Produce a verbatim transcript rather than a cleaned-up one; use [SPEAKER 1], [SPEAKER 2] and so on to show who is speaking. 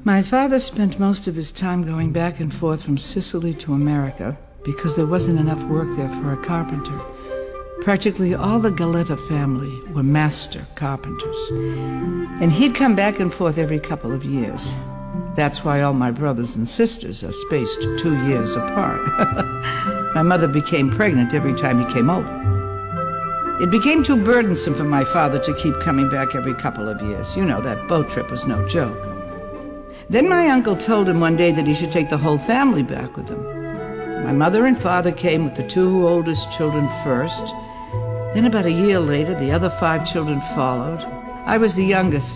[SPEAKER 1] My father spent most of his time going back and forth from Sicily to America because there wasn't enough work there for a carpenter. Practically all the Galetta family were master carpenters. And he'd come back and forth every couple of years. That's why all my brothers and sisters are spaced two years apart. My mother became pregnant every time he came over. It became too burdensome for my father to keep coming back every couple of years. You know, that boat trip was no joke. Then my uncle told him one day that he should take the whole family back with him. So my mother and father came with the two oldest children first. Then about a year later, the other five children followed. I was the youngest.